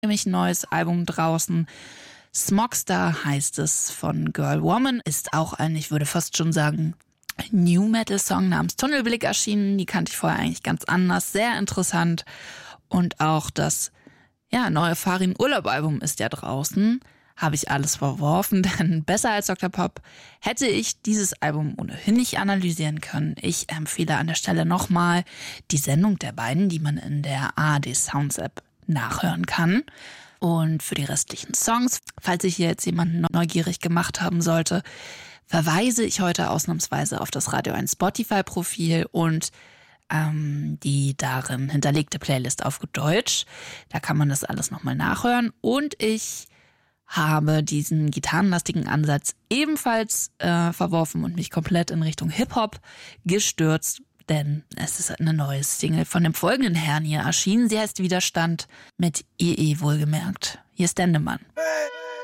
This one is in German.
nämlich ein neues Album draußen. Smogstar heißt es von Girl Woman. Ist auch ein, ich würde fast schon sagen, New Metal Song namens Tunnelblick erschienen. Die kannte ich vorher eigentlich ganz anders. Sehr interessant. Und auch das neue Farin Urlaub Album ist ja draußen. Habe ich alles verworfen, denn besser als Dr. Pop hätte ich dieses Album ohnehin nicht analysieren können. Ich empfehle an der Stelle nochmal die Sendung der beiden, die man in der ARD Sounds App nachhören kann. Und für die restlichen Songs, falls ich hier jetzt jemanden neugierig gemacht haben sollte, verweise ich heute ausnahmsweise auf das Radio 1 Spotify-Profil und die darin hinterlegte Playlist auf Deutsch. Da kann man das alles nochmal nachhören. Und ich habe diesen gitarrenlastigen Ansatz ebenfalls verworfen und mich komplett in Richtung Hip-Hop gestürzt, denn es ist eine neue Single von dem folgenden Herrn hier erschienen. Sie heißt Widerstand mit EE wohlgemerkt. Hier ist Dendemann. Hey!